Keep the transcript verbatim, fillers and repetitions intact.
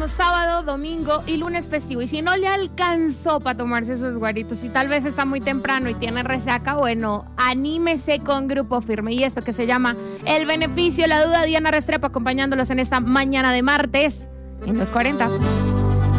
próximo sábado, domingo y lunes festivo. Y si no le alcanzó para tomarse esos guaritos, si tal vez está muy temprano y tiene resaca, bueno, anímese con Grupo Firme. Y esto que se llama El Beneficio, la duda, Diana Restrepo acompañándolos en esta mañana de martes en los cuarenta.